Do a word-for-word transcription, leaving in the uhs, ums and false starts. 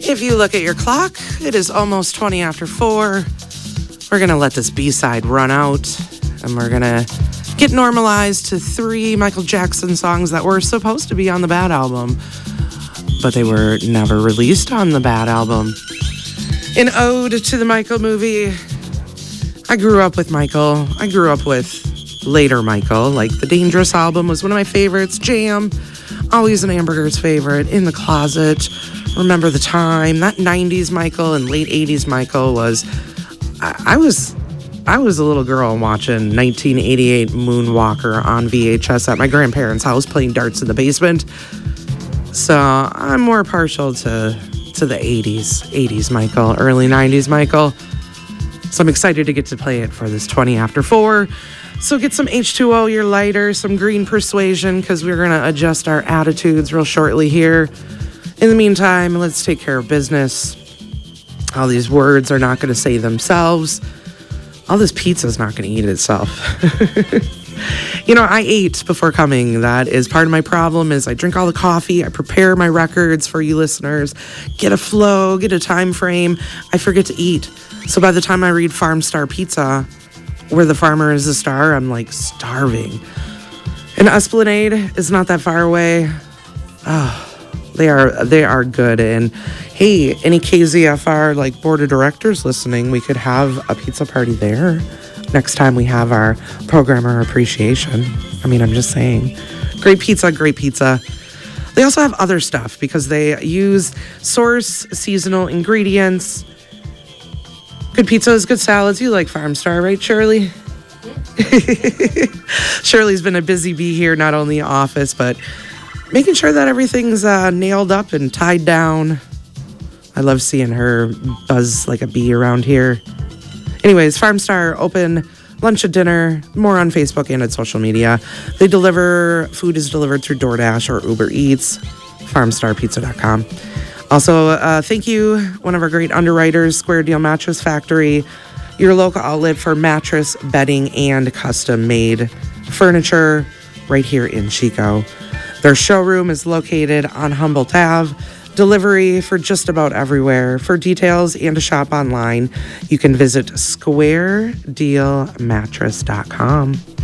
If you look at your clock, it is almost twenty after four. We're going to let this B-side run out, and we're going to get normalized to three Michael Jackson songs that were supposed to be on the Bad album, but they were never released on the Bad album. An ode to the Michael movie. I grew up with Michael. I grew up with later Michael. Like, the Dangerous album was one of my favorites. Jam, always an Amberger's favorite. In the Closet, Remember the Time. That nineties Michael and late eighties Michael was... I, I was... I was a little girl watching nineteen eighty-eight Moonwalker on V H S at my grandparents' house, playing darts in the basement. So I'm more partial to to the eighties, eighties Michael, early nineties Michael. So I'm excited to get to play it for this twenty after four. So get some H two O, your lighter, some green persuasion, because we're going to adjust our attitudes real shortly here. In the meantime, let's take care of business. All these words are not going to say themselves. All this pizza's not going to eat itself. You know, I ate before coming. That is part of my problem is I drink all the coffee. I prepare my records for you listeners. Get a flow, get a time frame. I forget to eat. So by the time I read Farm Star Pizza, where the farmer is a star, I'm like starving. And Esplanade is not that far away. Oh, they are they are good. And hey, any K Z F R like board of directors listening, we could have a pizza party there next time we have our programmer appreciation. I mean, I'm just saying. Great pizza, great pizza. They also have other stuff because they use source seasonal ingredients. Good pizzas, good salads. You like Farm Star, right, Shirley? Shirley's been a busy bee here, not only in the office, but making sure that everything's uh, nailed up and tied down. I love seeing her buzz like a bee around here. Anyways, Farm Star open lunch and dinner, more on Facebook and at social media. They deliver, food is delivered through DoorDash or Uber Eats, farm star pizza dot com. Also, uh, thank you, one of our great underwriters, Square Deal Mattress Factory, your local outlet for mattress, bedding, and custom-made furniture right here in Chico. Their showroom is located on Humboldt Avenue. Delivery for just about everywhere. For details and to shop online, you can visit square deal mattress dot com.